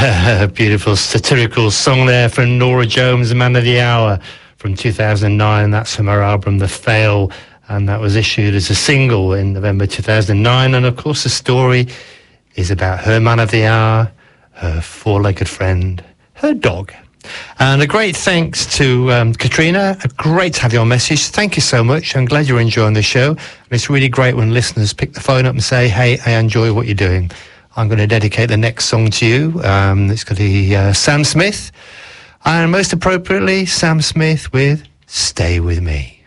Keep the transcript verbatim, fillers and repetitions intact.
A beautiful satirical song there from Norah Jones, Man of the Hour, from two thousand nine. That's from her album The Fail, and that was issued as a single in November two thousand nine. And of course the story is about her man of the hour, her four-legged friend, her dog. And a great thanks to um, Katrina. Great to have your message. Thank you so much. I'm glad you're enjoying the show. And it's really great when listeners pick the phone up and say, hey, I enjoy what you're doing. I'm going to dedicate the next song to you. Um, it's going to be uh, Sam Smith. And most appropriately, Sam Smith with Stay With Me.